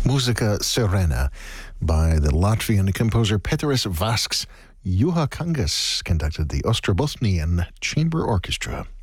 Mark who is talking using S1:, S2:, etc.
S1: Musica Serena by the Latvian composer Peteris Vasks. Juha Kangas conducted the Ostrobotnian Chamber Orchestra.